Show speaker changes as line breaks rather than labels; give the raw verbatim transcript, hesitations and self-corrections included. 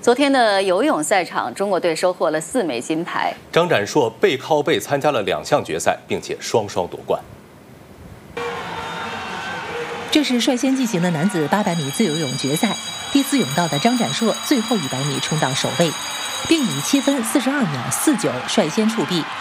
昨天的游泳赛场，中国队收获了四枚金牌。
张展硕背靠背参加了两项决赛，并且双双夺冠。
这是率先进行的男子八百米自由泳决赛，第四泳道的张展硕最后一百米冲到首位，并以七分四十二秒四九率先触壁，